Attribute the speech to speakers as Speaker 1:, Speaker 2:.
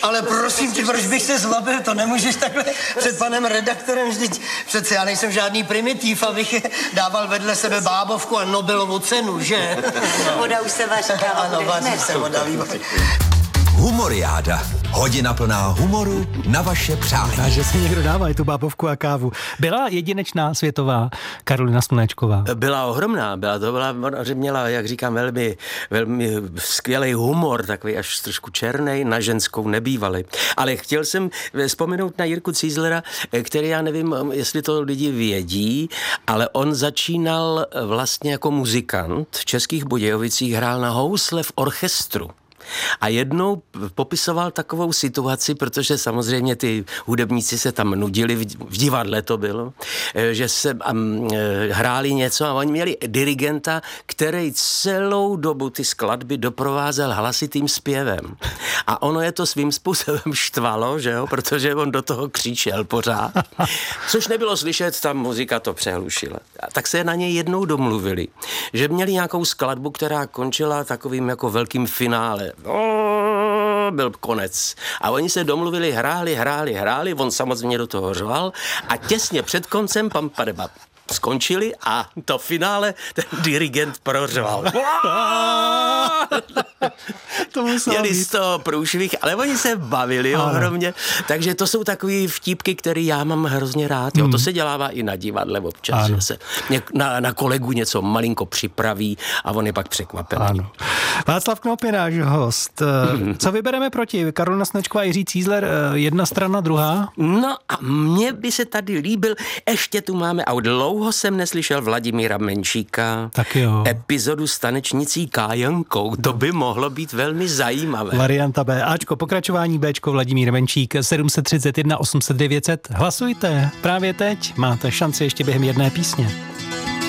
Speaker 1: Ale prosím tě, proč bych se zlobil? To nemůžeš takhle před panem redaktorem vždyť. Přece já nejsem žádný primitiv, abych dával vedle sebe bábovku a Nobelovu cenu, že?
Speaker 2: Voda už se vaří, káva
Speaker 1: Ano,
Speaker 2: bude
Speaker 1: vaří
Speaker 2: hned.
Speaker 1: se voda, výborně.
Speaker 3: Humoriáda. Hodina plná humoru na vaše přání.
Speaker 4: A že si někdo dává i tu bábovku a kávu. Byla jedinečná světová Karolina Slunečková.
Speaker 5: Byla ohromná, že měla, jak říkám, velmi skvělý humor, takový až trošku černej, na ženskou nebývalý. Ale chtěl jsem vzpomenout na Jirku Cízlera, který, já nevím, jestli to lidi vědí, ale on začínal vlastně jako muzikant v Českých Budějovicích, hrál na housle v orchestru. A jednou popisoval takovou situaci, protože samozřejmě ty hudebníci se tam nudili, v divadle to bylo, že se hráli něco a oni měli dirigenta, který celou dobu ty skladby doprovázel hlasitým zpěvem. A ono je to svým způsobem štvalo, že jo, protože on do toho křičel pořád. Což nebylo slyšet, ta muzika to přehlušila. A tak se na něj jednou domluvili, že měli nějakou skladbu, která končila takovým jako velkým finále. Byl konec. A oni se domluvili, hráli, on samozřejmě do toho řval a těsně před koncem skončili a to finále ten dirigent prořval. Měli z toho průšvih, ale oni se bavili ohromně. Takže to jsou takový vtípky, které já mám hrozně rád. Jo, to se dělává i na divadle občas, že se na kolegu něco malinko připraví a on je pak překvapený.
Speaker 4: Ano. Václav Knop je náš host. Co vybereme proti? Karolina Slunečková, Jiří Cízler, jedna strana, druhá?
Speaker 5: No a mně by se tady líbil, ještě tu máme, a dlouho jsem neslyšel Vladimíra Menšíka.
Speaker 4: Tak jo.
Speaker 5: Epizodu s tanečnicí Kájankou. To by mohlo být velmi zajímavé.
Speaker 4: Varianta B. Ačko, pokračování Bčko, Vladimír Menšík, 731 800 900. Hlasujte. Právě teď máte šanci ještě během jedné písně.